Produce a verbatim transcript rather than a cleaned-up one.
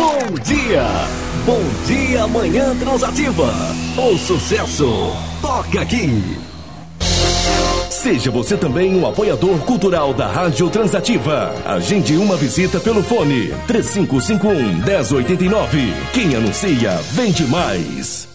Bom dia! Bom dia, Manhã Transativa. O sucesso toca aqui. Seja você também um apoiador cultural da Rádio Transativa. Agende uma visita pelo fone três cinco cinco um, um zero oito nove. Quem anuncia, vende mais.